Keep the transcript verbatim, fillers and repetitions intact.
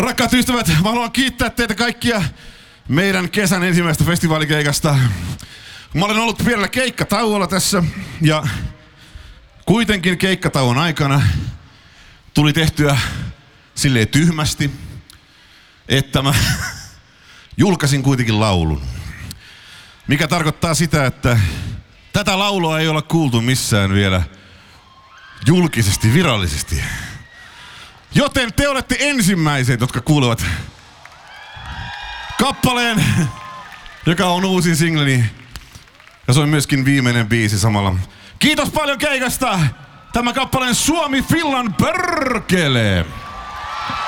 Rakkaat ystävät, mä haluan kiittää teitä kaikkia meidän kesän ensimmäisestä festivaalikeikasta. Mä olen ollut pienellä keikkatauolla tässä ja kuitenkin keikkatauon aikana tuli tehtyä silleen tyhmästi, että mä julkaisin kuitenkin laulun. Mikä tarkoittaa sitä, että tätä laulua ei olla kuultu missään vielä julkisesti, virallisesti. Joten te olette ensimmäiset, jotka kuulevat kappaleen, joka on uusin singleni. Ja se on myöskin viimeinen biisi samalla. Kiitos paljon keikasta! Tämä kappaleen Suomi Finland perkele!